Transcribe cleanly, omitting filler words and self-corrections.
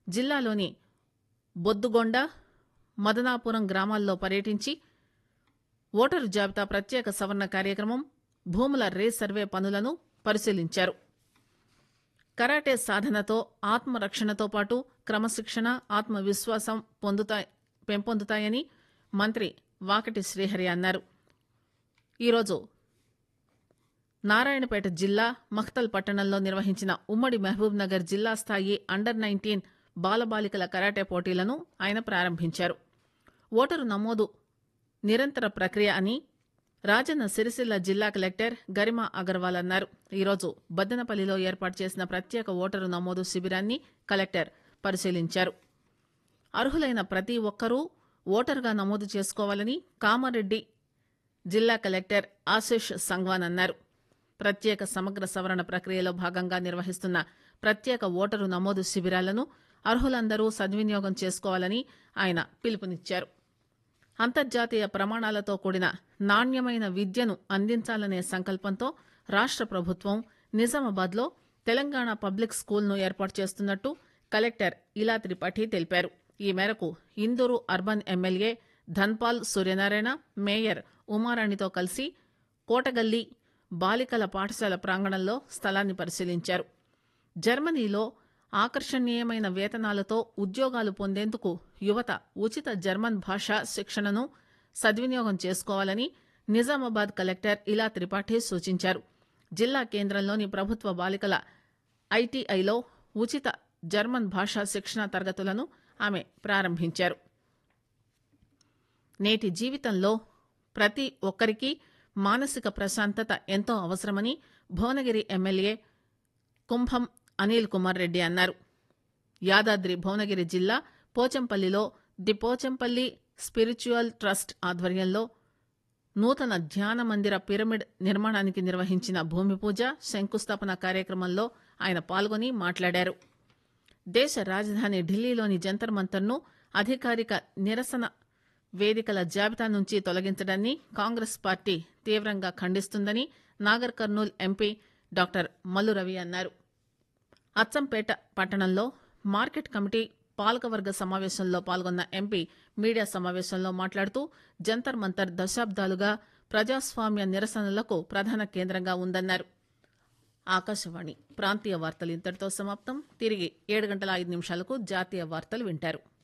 జిల్లాలోని బొద్దుగొండ, మదనాపురం గ్రామాల్లో పర్యటించి ఓటరు జాబితా ప్రత్యేక సవరణ కార్యక్రమం, భూముల రీసర్వే పనులను పరిశీలించారు. కరాటే సాధనతో ఆత్మరక్షణతో పాటు క్రమశిక్షణ, ఆత్మవిశ్వాసం పెంపొందుతాయని మంత్రి వాకటి శ్రీహరి అన్నారు. ఈరోజు నారాయణపేట జిల్లా మఖ్తల్ పట్టణంలో నిర్వహించిన ఉమ్మడి మహబూబ్ నగర్ జిల్లా స్థాయి అండర్-19 బాలబాలికల కరాటే పోటీలను ఆయన ప్రారంభించారు. ఓటరు నమోదు నిరంతర ప్రక్రియ అని రాజన్న సిరిసిల్ల జిల్లా కలెక్టర్ గరిమా అగర్వాల్ అన్నారు. ఈరోజు బద్దెనపల్లిలో ఏర్పాటు చేసిన ప్రత్యేక ఓటరు నమోదు శిబిరాన్ని కలెక్టర్ పరిశీలించారు. అర్హులైన ప్రతి ఒక్కరూ ఓటరుగా నమోదు చేసుకోవాలని కామారెడ్డి జిల్లా కలెక్టర్ ఆశిష్ సంగ్వాన్ అన్నారు. ప్రత్యేక సమగ్ర సవరణ ప్రక్రియలో భాగంగా నిర్వహిస్తున్న ప్రత్యేక ఓటరు నమోదు శిబిరాలను అర్హులందరూ సద్వినియోగం చేసుకోవాలని ఆయన పిలుపునిచ్చారు. అంతర్జాతీయ ప్రమాణాలతో కూడిన నాణ్యమైన విద్యను అందించాలనే సంకల్పంతో రాష్ట్ర ప్రభుత్వం నిజామాబాద్లో తెలంగాణ పబ్లిక్ స్కూల్ను ఏర్పాటు చేస్తున్నట్టు కలెక్టర్ ఇలా త్రిపాఠి తెలిపారు. ఈ మేరకు Indur urban MLA Dhanpal Suryanarayana, mayor ఉమారాణితో కలిసి కోటగల్లి బాలికల పాఠశాల ప్రాంగణంలో స్థలాన్ని పరిశీలించారు. జర్మనీలో ఆకర్షణీయమైన వేతనాలతో ఉద్యోగాలు పొందేందుకు యువత ఉచిత జర్మన్ భాషా శిక్షణను సద్వినియోగం చేసుకోవాలని నిజామాబాద్ కలెక్టర్ ఇలా త్రిపాఠి సూచించారు. జిల్లా కేంద్రంలోని ప్రభుత్వ బాలికల ఐటీఐలో ఉచిత జర్మన్ భాషా శిక్షణ తరగతులను ఆమె ప్రారంభించారు. నేటి జీవితంలో ప్రతి ఒక్కరికి మానసిక ప్రశాంతత ఎంతో అవసరమని భువనగిరి ఎమ్మెల్యే కుంభం అనిల్ కుమార్ రెడ్డి అన్నారు. యాదాద్రి భువనగిరి జిల్లా పోచంపల్లిలో ది పోచంపల్లి స్పిరిచువల్ ట్రస్ట్ ఆధ్వర్యంలో నూతన ధ్యాన మందిర పిరమిడ్ నిర్మాణానికి నిర్వహించిన భూమి పూజ, శంకుస్థాపన కార్యక్రమంలో ఆయన పాల్గొని మాట్లాడారు. దేశ రాజధాని ఢిల్లీలోని జంతర్ మంతర్ను అధికారిక నిరసన వేదికల జాబితా నుంచి తొలగించడాన్ని కాంగ్రెస్ పార్టీ తీవ్రంగా ఖండిస్తుందని నాగర్ కర్నూల్ ఎంపీ డాక్టర్ మల్లు రవి అన్నారు. అచ్చంపేట పట్టణంలో మార్కెట్ కమిటీ పాలకవర్గ సమావేశంలో పాల్గొన్న ఎంపీ మీడియా సమావేశంలో మాట్లాడుతూ జంతర్ మంతర్ దశాబ్దాలుగా ప్రజాస్వామ్య నిరసనలకు ప్రధాన కేంద్రంగా ఉందన్నారు. ఆకాశవాణి ప్రాంతీయ వార్తలు ఇంతటితో సమాప్తం. తిరిగి 7 గంటల 5 నిమిషాలకు జాతీయ వార్తలు వింటారు.